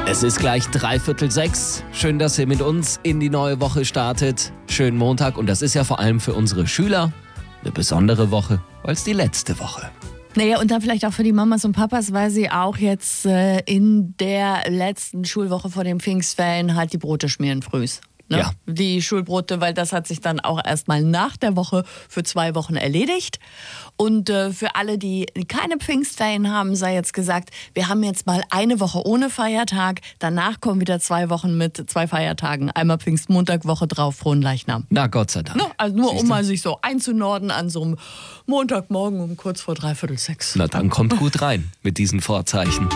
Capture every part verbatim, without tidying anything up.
Es ist gleich dreiviertel sechs. Schön, dass ihr mit uns in die neue Woche startet. Schönen Montag, und das ist ja vor allem für unsere Schüler eine besondere Woche, weil es die letzte Woche. Naja, und dann vielleicht auch für die Mamas und Papas, weil sie auch jetzt äh, in der letzten Schulwoche vor den Pfingstferien halt die Brote schmieren frühs. Ne? Ja. Die Schulbrote, weil das hat sich dann auch erstmal nach der Woche für zwei Wochen erledigt. Und äh, für alle, die keine Pfingstferien haben, sei jetzt gesagt, wir haben jetzt mal eine Woche ohne Feiertag. Danach kommen wieder zwei Wochen mit zwei Feiertagen. Einmal Pfingstmontag, Woche drauf, Fronleichnam. Na, Gott sei Dank. Ne? Also nur Siehste? um mal sich so einzunorden an so einem Montagmorgen um kurz vor dreiviertel sechs. Na, dann kommt gut rein mit diesen Vorzeichen.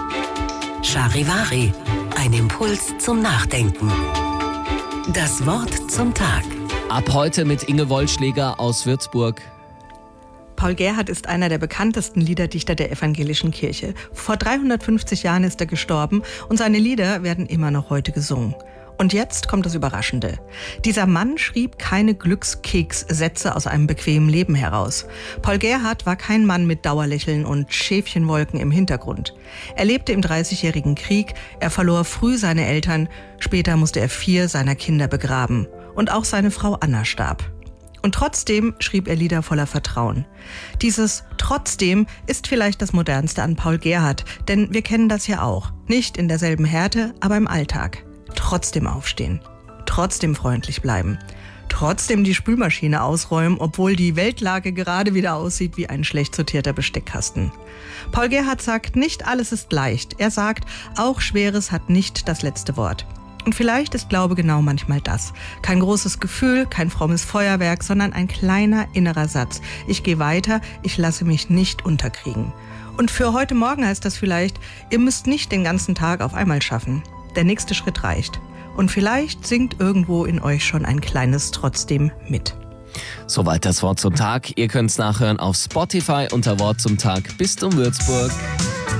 Charivari, ein Impuls zum Nachdenken. Das Wort zum Tag. Ab heute mit Inge Wollschläger aus Würzburg. Paul Gerhardt ist einer der bekanntesten Liederdichter der evangelischen Kirche. Vor dreihundertfünfzig Jahren ist er gestorben und seine Lieder werden immer noch heute gesungen. Und jetzt kommt das Überraschende. Dieser Mann schrieb keine Glückskeks-Sätze aus einem bequemen Leben heraus. Paul Gerhardt war kein Mann mit Dauerlächeln und Schäfchenwolken im Hintergrund. Er lebte im Dreißigjährigen Krieg, er verlor früh seine Eltern, später musste er vier seiner Kinder begraben. Und auch seine Frau Anna starb. Und trotzdem schrieb er Lieder voller Vertrauen. Dieses Trotzdem ist vielleicht das Modernste an Paul Gerhardt, denn wir kennen das ja auch. Nicht in derselben Härte, aber im Alltag. Trotzdem aufstehen, trotzdem freundlich bleiben, trotzdem die Spülmaschine ausräumen, obwohl die Weltlage gerade wieder aussieht wie ein schlecht sortierter Besteckkasten. Paul Gerhardt sagt, nicht alles ist leicht. Er sagt, auch Schweres hat nicht das letzte Wort. Und vielleicht ist Glaube genau manchmal das. Kein großes Gefühl, kein frommes Feuerwerk, sondern ein kleiner innerer Satz. Ich gehe weiter, ich lasse mich nicht unterkriegen. Und für heute Morgen heißt das vielleicht, ihr müsst nicht den ganzen Tag auf einmal schaffen. Der nächste Schritt reicht. Und vielleicht singt irgendwo in euch schon ein kleines Trotzdem mit. Soweit das Wort zum Tag. Ihr könnt es nachhören auf Spotify unter Wort zum Tag. Bis zum Würzburg.